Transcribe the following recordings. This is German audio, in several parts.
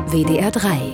WDR 3.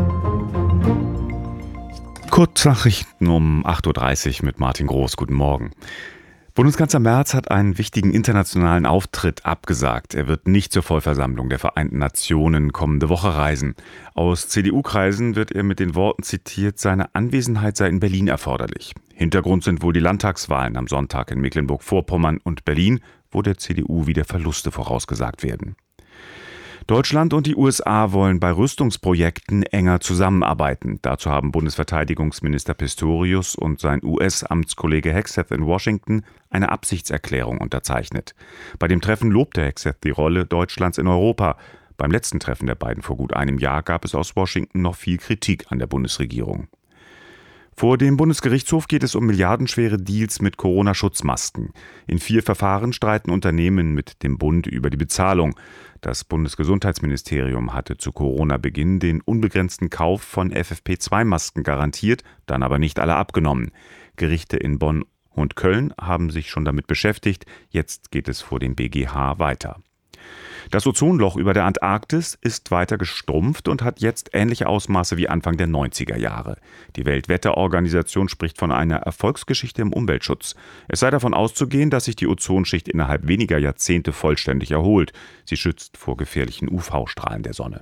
Kurznachrichten um 8.30 Uhr mit Martin Groß. Guten Morgen. Bundeskanzler Merz hat einen wichtigen internationalen Auftritt abgesagt. Er wird nicht zur Vollversammlung der Vereinten Nationen kommende Woche reisen. Aus CDU-Kreisen wird er mit den Worten zitiert, seine Anwesenheit sei in Berlin erforderlich. Hintergrund sind wohl die Landtagswahlen am Sonntag in Mecklenburg-Vorpommern und Berlin, wo der CDU wieder Verluste vorausgesagt werden. Deutschland und die USA wollen bei Rüstungsprojekten enger zusammenarbeiten. Dazu haben Bundesverteidigungsminister Pistorius und sein US-Amtskollege Hegseth in Washington eine Absichtserklärung unterzeichnet. Bei dem Treffen lobte Hegseth die Rolle Deutschlands in Europa. Beim letzten Treffen der beiden vor gut einem Jahr gab es aus Washington noch viel Kritik an der Bundesregierung. Vor dem Bundesgerichtshof geht es um milliardenschwere Deals mit Corona-Schutzmasken. In 4 Verfahren streiten Unternehmen mit dem Bund über die Bezahlung. Das Bundesgesundheitsministerium hatte zu Corona-Beginn den unbegrenzten Kauf von FFP2-Masken garantiert, dann aber nicht alle abgenommen. Gerichte in Bonn und Köln haben sich schon damit beschäftigt. Jetzt geht es vor dem BGH weiter. Das Ozonloch über der Antarktis ist weiter gestrumpft und hat jetzt ähnliche Ausmaße wie Anfang der 90er Jahre. Die Weltwetterorganisation spricht von einer Erfolgsgeschichte im Umweltschutz. Es sei davon auszugehen, dass sich die Ozonschicht innerhalb weniger Jahrzehnte vollständig erholt. Sie schützt vor gefährlichen UV-Strahlen der Sonne.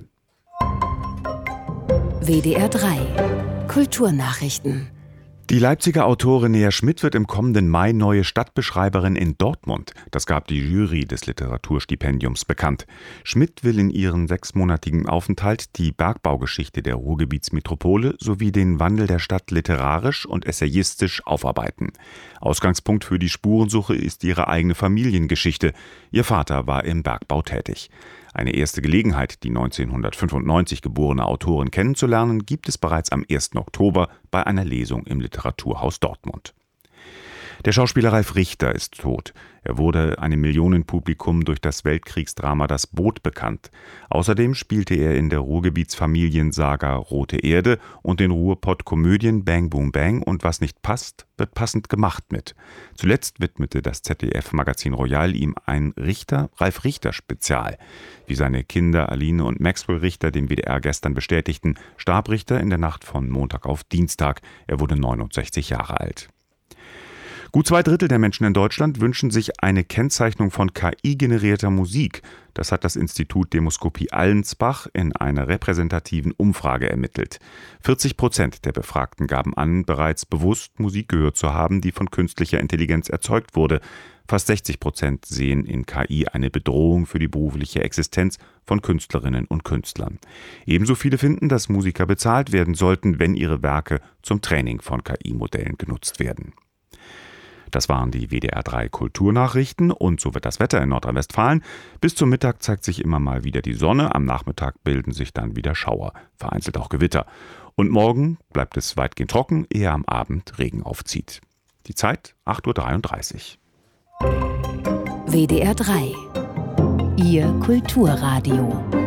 WDR 3. Kulturnachrichten. Die Leipziger Autorin Nea Schmidt wird im kommenden Mai neue Stadtbeschreiberin in Dortmund. Das gab die Jury des Literaturstipendiums bekannt. Schmidt will in ihrem 6-monatigen Aufenthalt die Bergbaugeschichte der Ruhrgebietsmetropole sowie den Wandel der Stadt literarisch und essayistisch aufarbeiten. Ausgangspunkt für die Spurensuche ist ihre eigene Familiengeschichte. Ihr Vater war im Bergbau tätig. Eine erste Gelegenheit, die 1995 geborene Autorin kennenzulernen, gibt es bereits am 1. Oktober bei einer Lesung im Literaturhaus Dortmund. Der Schauspieler Ralf Richter ist tot. Er wurde einem Millionenpublikum durch das Weltkriegsdrama Das Boot bekannt. Außerdem spielte er in der Ruhrgebietsfamiliensaga Rote Erde und den Ruhrpott-Komödien Bang Boom Bang und Was nicht passt, wird passend gemacht mit. Zuletzt widmete das ZDF-Magazin Royal ihm ein Ralf Richter-Spezial. Wie seine Kinder Aline und Maxwell Richter dem WDR gestern bestätigten, starb Richter in der Nacht von Montag auf Dienstag. Er wurde 69 Jahre alt. Gut 2/3 der Menschen in Deutschland wünschen sich eine Kennzeichnung von KI-generierter Musik. Das hat das Institut Demoskopie Allensbach in einer repräsentativen Umfrage ermittelt. 40% der Befragten gaben an, bereits bewusst Musik gehört zu haben, die von künstlicher Intelligenz erzeugt wurde. Fast 60% sehen in KI eine Bedrohung für die berufliche Existenz von Künstlerinnen und Künstlern. Ebenso viele finden, dass Musiker bezahlt werden sollten, wenn ihre Werke zum Training von KI-Modellen genutzt werden. Das waren die WDR 3 Kulturnachrichten und so wird das Wetter in Nordrhein-Westfalen. Bis zum Mittag zeigt sich immer mal wieder die Sonne, am Nachmittag bilden sich dann wieder Schauer, vereinzelt auch Gewitter. Und morgen bleibt es weitgehend trocken, ehe am Abend Regen aufzieht. Die Zeit 8.33 Uhr. WDR 3. Ihr Kulturradio.